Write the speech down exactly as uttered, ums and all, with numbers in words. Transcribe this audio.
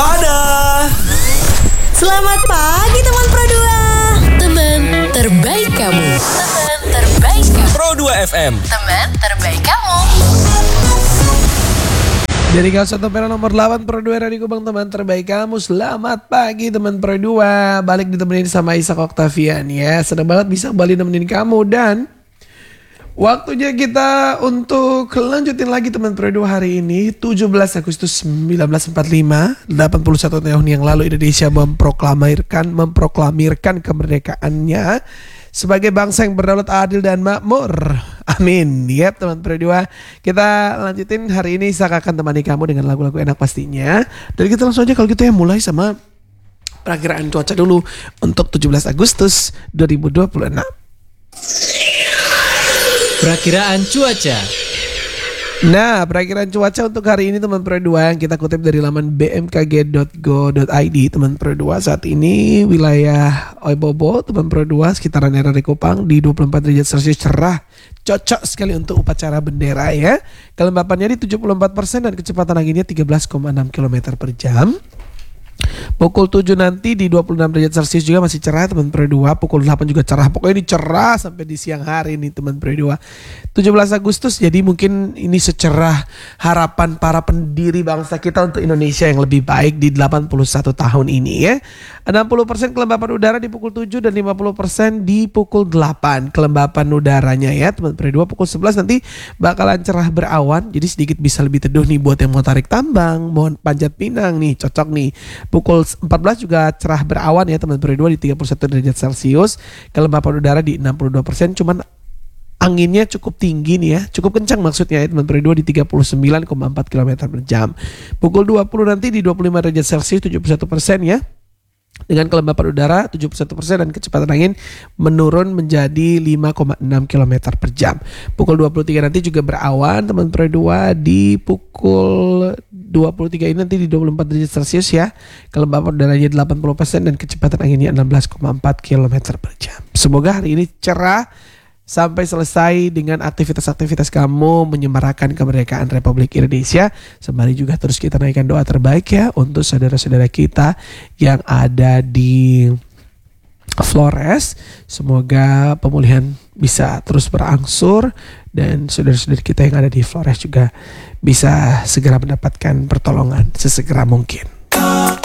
waspada. Selamat pagi teman Pro dua. Teman terbaik kamu. Teman terbaik kamu. Pro dua F M. Teman terbaik kamu. Dari kawasan Tempera nomor delapan Pro dua Radio Kubang, teman terbaik kamu. Selamat pagi teman Pro dua. Balik ditemenin sama Ishak Octavian ya. Senang banget bisa kembali nemenin kamu. Dan waktunya kita untuk lanjutin lagi teman Pro dua hari ini. tujuh belas Agustus seribu sembilan ratus empat puluh lima, delapan puluh satu tahun yang lalu Indonesia memproklamirkan memproklamirkan kemerdekaannya sebagai bangsa yang berdaulat, adil dan makmur. Amin. Yep teman Pro dua. Kita lanjutin hari ini. Saya akan temani kamu dengan lagu-lagu enak pastinya. Dan kita langsung aja kalau gitu ya, mulai sama perakiraan cuaca dulu untuk tujuh belas Agustus dua ribu dua puluh enam. Perakiraan cuaca. Nah, perakiraan cuaca untuk hari ini teman Pro dua yang kita kutip dari laman b m k g dot go dot i d teman Pro dua. Saat ini wilayah Oebobo teman Pro dua sekitaran daerah Kupang di dua puluh empat derajat Celcius, cerah, cocok sekali untuk upacara bendera ya. Kelembapannya di tujuh puluh empat persen dan kecepatan anginnya tiga belas koma enam kilometer per jam. Pukul tujuh nanti di dua puluh enam derajat Celcius juga masih cerah teman Pro dua. Pukul delapan juga cerah. Pokoknya ini cerah sampai di siang hari nih teman Pro dua. tujuh belas Agustus, jadi mungkin ini secerah harapan para pendiri bangsa kita untuk Indonesia yang lebih baik di delapan puluh satu tahun ini ya. enam puluh persen kelembapan udara di pukul tujuh dan lima puluh persen di pukul delapan kelembapan udaranya ya teman Pro dua. Pukul sebelas nanti bakalan cerah berawan, jadi sedikit bisa lebih teduh nih buat yang mau tarik tambang, mau panjat pinang nih, cocok nih. Pukul empat belas juga cerah berawan ya teman Pro dua di tiga puluh satu derajat Celcius. Kelembapan udara di enam puluh dua persen, cuman anginnya cukup tinggi nih ya, cukup kencang maksudnya ya teman Pro dua di tiga puluh sembilan koma empat kilometer per jam. Pukul dua puluh nanti di dua puluh lima derajat Celcius, tujuh puluh satu persen ya. Dengan kelembapan udara tujuh puluh satu persen dan kecepatan angin menurun menjadi lima koma enam kilometer per jam. Pukul dua puluh tiga nanti juga berawan teman Pro dua di pukul dua puluh tiga ini nanti di dua puluh empat derajat Celcius ya. Kelembapan udaranya delapan puluh persen dan kecepatan anginnya enam belas koma empat kilometer per jam. Semoga hari ini cerah sampai selesai dengan aktivitas-aktivitas kamu menyemarakan kemerdekaan Republik Indonesia. Sembari juga terus kita naikkan doa terbaik ya untuk saudara-saudara kita yang ada di Flores. Semoga pemulihan bisa terus berangsur dan saudara-saudara kita yang ada di Flores juga bisa segera mendapatkan pertolongan sesegera mungkin.